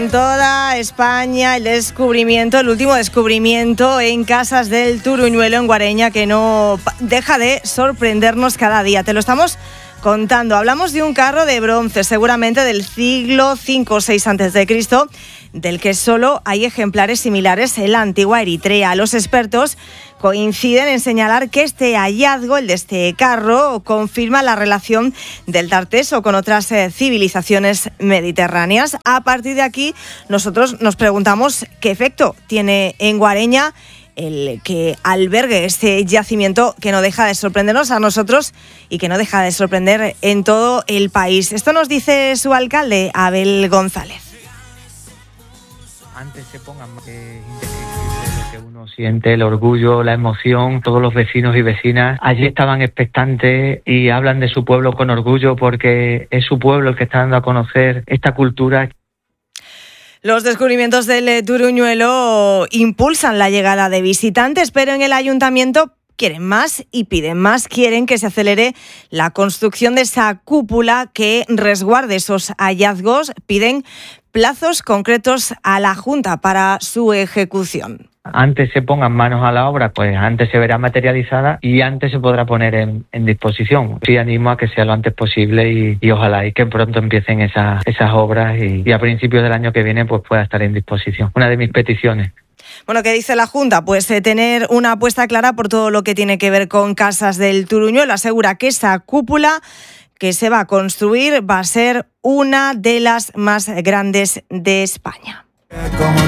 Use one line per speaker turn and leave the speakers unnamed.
en toda España el último descubrimiento en Casas del Turuñuelo, en Guareña, que no deja de sorprendernos cada día. Te lo estamos contando. Hablamos de un carro de bronce, seguramente del siglo V o VI a.C., del que solo hay ejemplares similares en la antigua Eritrea. Los expertos coinciden en señalar que este hallazgo, el de este carro, confirma la relación del Tarteso con otras civilizaciones mediterráneas. A partir de aquí, nosotros nos preguntamos qué efecto tiene en Guareña el que albergue este yacimiento que no deja de sorprendernos a nosotros y que no deja de sorprender en todo el país. Esto nos dice su alcalde, Abel González.
Antes se pongan más indescriptible lo que uno siente, el orgullo, la emoción. Todos los vecinos y vecinas allí estaban expectantes y hablan de su pueblo con orgullo porque es su pueblo el que está dando a conocer esta cultura.
Los descubrimientos del Turuñuelo impulsan la llegada de visitantes, pero en el ayuntamiento quieren más y piden más. Quieren que se acelere la construcción de esa cúpula que resguarde esos hallazgos. Piden plazos concretos a la Junta para su ejecución.
Antes se pongan manos a la obra, pues antes se verá materializada y antes se podrá poner en disposición. Sí, animo a que sea lo antes posible y ojalá y que pronto empiecen esas obras y a principios del año que viene pues pueda estar en disposición. Una de mis peticiones.
Bueno, ¿qué dice la Junta? Pues tener una apuesta clara por todo lo que tiene que ver con Casas del Turuñuelo. Asegura que esa cúpula que se va a construir va a ser una de las más grandes de España.